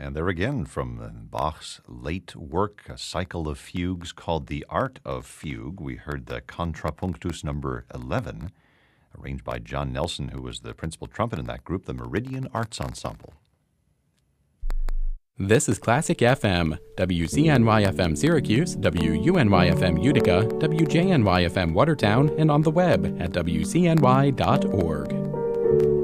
And there again from Bach's late work, a cycle of fugues called The Art of Fugue. We heard the Contrapunctus number 11, arranged by John Nelson, who was the principal trumpet in that group, the Meridian Arts Ensemble. This is Classic FM, WCNY-FM Syracuse, WUNY-FM Utica, WJNY-FM Watertown, and on the web at WCNY.org.